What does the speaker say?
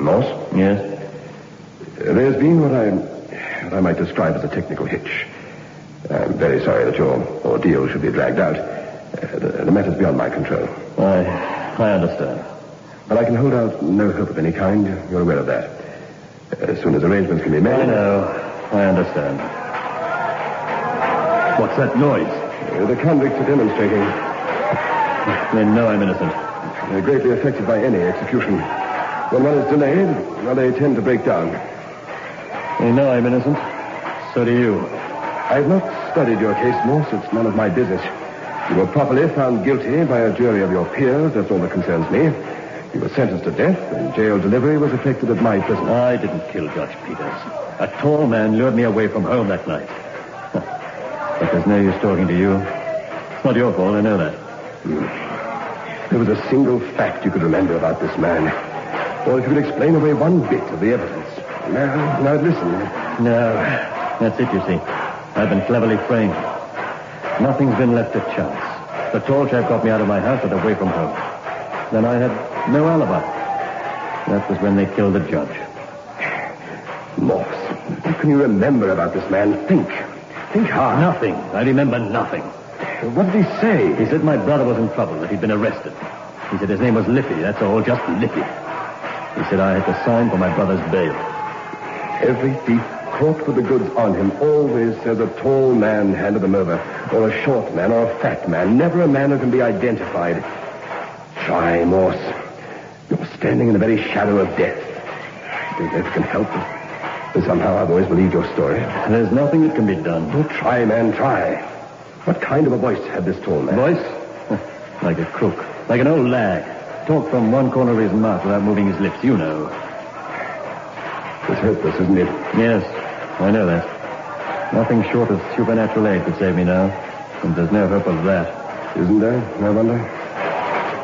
Morse? Yes? There's been what I might describe as a technical hitch. I'm very sorry that your ordeal should be dragged out. The matter's beyond my control. I understand. But I can hold out no hope of any kind. You're aware of that. As soon as arrangements can be made... I know. I understand. What's that noise? The convicts are demonstrating. They know I'm innocent. They're greatly affected by any execution. When one is delayed, well, they tend to break down. They know I'm innocent. So do you. I've not studied your case, Morse. It's none of my business. You were properly found guilty by a jury of your peers. That's all that concerns me. You were sentenced to death, and jail delivery was effected at my prison. I didn't kill Judge Peters. A tall man lured me away from home that night. But there's no use talking to you. It's not your fault, I know that. There was a single fact you could remember about this man. Or if you could explain away one bit of the evidence. Now listen. No, that's it, you see. I've been cleverly framed. Nothing's been left to chance. The tall chap got me out of my house and away from home. Then I had no alibi. That was when they killed the judge. Morse, what can you remember about this man? Think hard. Nothing. I remember nothing. What did he say? He said my brother was in trouble, that he'd been arrested. He said his name was Lippy, that's all, just Lippy. He said I had to sign for my brother's bail. Every thief caught with the goods on him always says a tall man handed them over, or a short man, or a fat man, never a man who can be identified. Try, Morse. You're standing in the very shadow of death. You think that can help it? But somehow I've always believed your story. There's nothing that can be done. Oh, try, man, try. What kind of a voice had this tall man? Voice? Like a crook. Like an old lag. Talk from one corner of his mouth without moving his lips, you know. It's hopeless, isn't it? Yes, I know that. Nothing short of supernatural aid could save me now. And there's no hope of that. Isn't there? I wonder.